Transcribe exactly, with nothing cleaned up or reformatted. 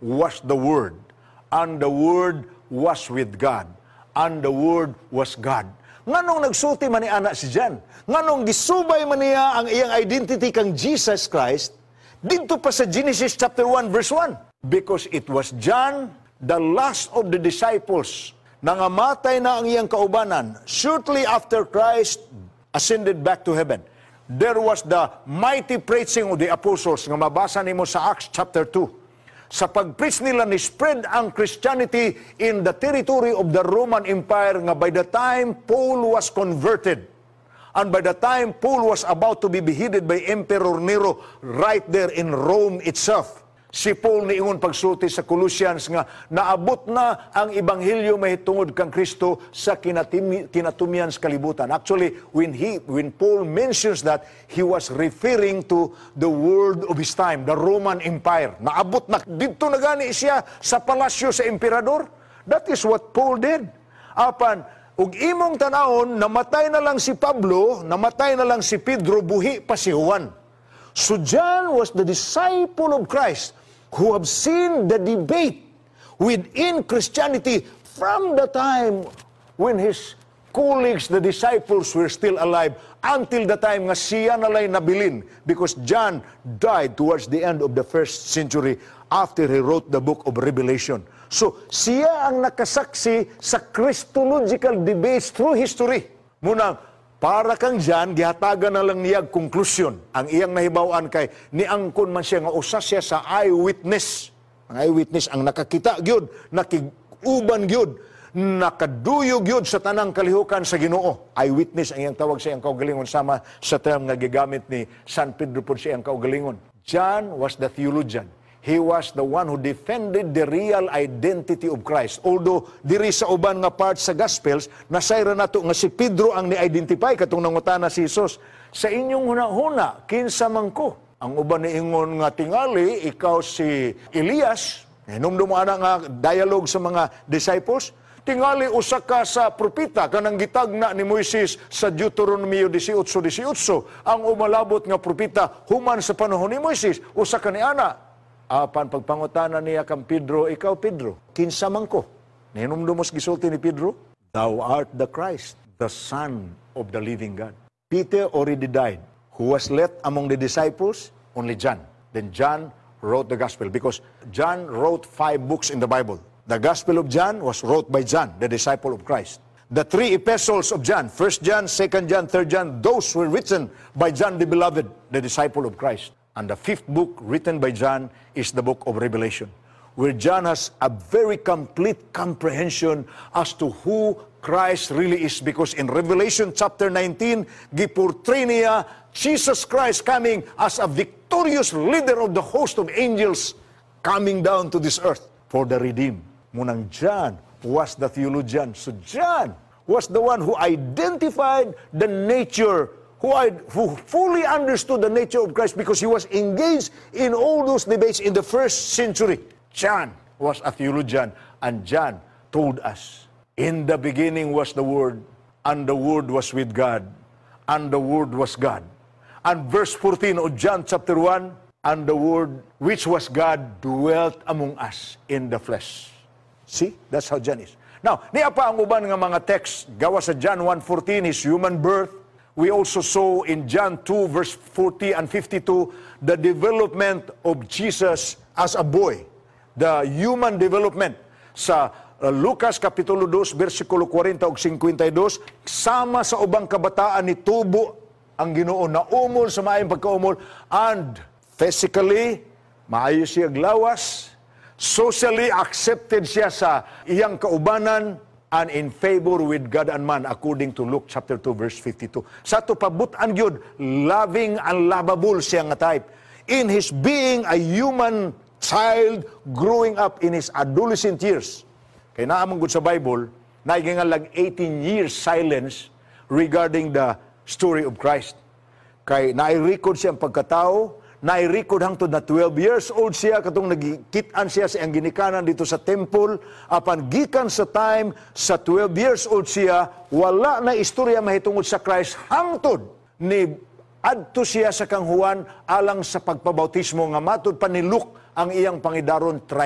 was the Word, and the Word was with God, and the Word was God. Nganong nagsulti man ni ana si John? Nganong gisubay man niya ang iyang identity kang Jesus Christ dito pa sa Genesis chapter one verse one? Because it was John, the last of the disciples, nangamatay na ang iyang kaubanan shortly after Christ ascended back to heaven. There was the mighty preaching of the apostles nga mabasa nimo sa Acts chapter two. Sa pag-preach nila ni spread ang Christianity in the territory of the Roman Empire nga by the time Paul was converted and by the time Paul was about to be beheaded by Emperor Nero right there in Rome itself. Si Paul niingon pagsulti sa Colossians nga naabot na ang ebanghelyo mahitungod kang Kristo sa kinatimi, kinatumian sa kalibutan. Actually, when he when Paul mentions that, he was referring to the world of his time, the Roman Empire. Naabot na dito na gani siya sa palasyo sa emperador. That is what Paul did. Apan ug imong tanawon, namatay na lang si Pablo, namatay na lang si Pedro, buhi pa si Juan. So John was the disciple of Christ who have seen the debate within Christianity from the time when his colleagues, the disciples, were still alive until the time nga siya nalay nabilin, because John died towards the end of the first century after he wrote the book of Revelation. So siya ang nakasaksi sa Christological debates through history. Munang para kang John, gihatagan na lang niya konklusyon. Ang iyang nahibawan kay niangkon man siya nga usa siya sa eyewitness. Ang eyewitness ang nakakita gyud, nakiguban gyud, nakaduyog gyud sa tanang kalihukan sa Ginoo. Eyewitness ang iyang tawag sa iyang kaugalingon, sama sa term nga gigamit ni San Pedro pod sa iyang kaugalingon. John was the theologian. He was the one who defended the real identity of Christ. Although, diri sa uban nga part sa Gospels, nasayra nato nga si Pedro ang ni-identify katong nangutana si Jesus. Sa inyong huna-huna, kinsa man ko? Ang uban ni ingon nga tingali, ikaw si Elias. Hinumdum ana nga dialogue sa mga disciples. Tingali usa ka sa propeta kanang gitagna ni Moises sa Deuteronomio eighteen eighteen. Ang umalabot nga propeta human sa panahon ni Moises, usa ka ni ana. Apan pagpangutana niya kang Pedro, ikaw Pedro, kinsa man ko? Hinumdumos gisulti ni Pedro, thou art the Christ, the Son of the living God. Peter already died. Who was left among the disciples? Only John. Then John wrote the gospel, because John wrote five books in the Bible. The Gospel of John was wrote by John, the disciple of Christ. The three epistles of John, First John, Second John, Third John, those were written by John the Beloved, the disciple of Christ. And the fifth book written by John is the book of Revelation, where John has a very complete comprehension as to who Christ really is. Because in Revelation chapter nineteen, giportray niya Jesus Christ coming as a victorious leader of the host of angels coming down to this earth for the redeemed. Munang John was the theologian. So John was the one who identified the nature Who, I, who fully understood the nature of Christ, because he was engaged in all those debates in the first century. John was a theologian, and John told us, in the beginning was the Word, and the Word was with God, and the Word was God. And verse fourteen of John chapter one, and the Word which was God dwelt among us in the flesh. See, that's how John is. Now, niya pa ang uban nga mga text, gawa sa John one fourteen, his human birth. We also saw in John two, verse forty and fifty-two, the development of Jesus as a boy. The human development. Sa uh, Lucas Kapitulo two, versikulo forty ug fifty-two, sama sa ubang kabataan ni tubo ang Ginoo, na umol sa maayong pagkaumol, and physically, maayo siya glawas, socially accepted siya sa iyang kaubanan, and in favor with God and man, according to Luke chapter two, verse fifty-two. Sa to pabutan gyud, loving and lovable siya nga type. In his being a human child growing up in his adolescent years. Kay naamang gud sa Bible, naigingalag eighteen years silence regarding the story of Christ. Kay nai-record siya ang pagkatao, nai-record hangtod na twelve years old siya, katong nagkitaan siya sa ang ginikanan dito sa temple. Apan gikan sa time sa twelve years old siya, wala na istorya mahitungod sa Christ hangtod ni adto siya sa kang Juan alang sa pagpabautismo nga matud pa ni Luke ang iyang pangidaron